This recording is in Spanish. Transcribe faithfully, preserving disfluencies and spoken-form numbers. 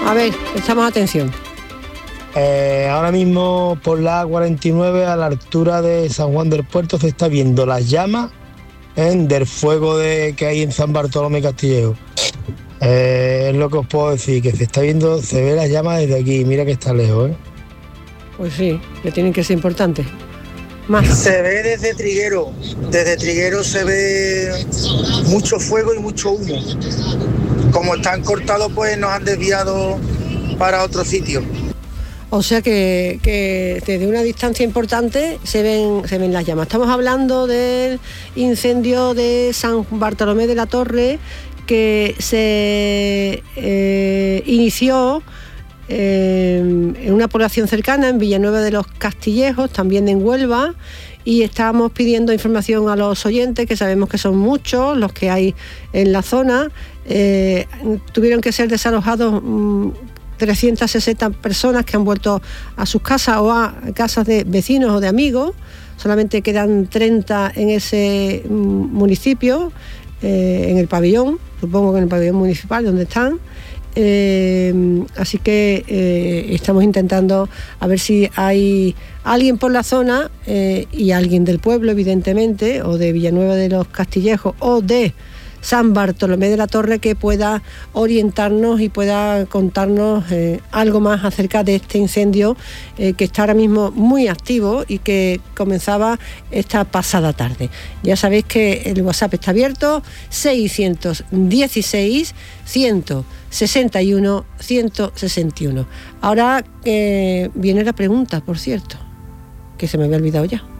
A ver, prestamos atención. Eh, ahora mismo por la A cuarenta y nueve, a la altura de San Juan del Puerto, se está viendo las llamas ¿eh? del fuego de, que hay en San Bartolomé Castillejo. Eh, es lo que os puedo decir, que se está viendo, se ve las llamas desde aquí, mira que está lejos, ¿eh? Pues sí, que tienen que ser importantes. Más. Se ve desde Triguero, desde Triguero se ve mucho fuego y mucho humo. Como están cortados, pues nos han desviado para otro sitio. O sea que, que desde una distancia importante se ven, se ven las llamas. Estamos hablando del incendio de San Bartolomé de la Torre, que se eh, inició eh, en una población cercana, en Villanueva de los Castillejos, también en Huelva, y estábamos pidiendo información a los oyentes, que sabemos que son muchos los que hay en la zona. Eh, tuvieron que ser desalojados mmm, trescientas sesenta personas que han vuelto a sus casas o a casas de vecinos o de amigos. Solamente quedan treinta en ese municipio, eh, en el pabellón, supongo que en el pabellón municipal donde están. Eh, así que eh, estamos intentando a ver si hay alguien por la zona eh, y alguien del pueblo, evidentemente, o de Villanueva de los Castillejos o de San Bartolomé de la Torre, que pueda orientarnos y pueda contarnos eh, algo más acerca de este incendio eh, que está ahora mismo muy activo y que comenzaba esta pasada tarde. Ya sabéis que el WhatsApp está abierto, seiscientos dieciséis, ciento sesenta y uno, ciento sesenta y uno. Ahora eh, viene la pregunta, por cierto, que se me había olvidado ya.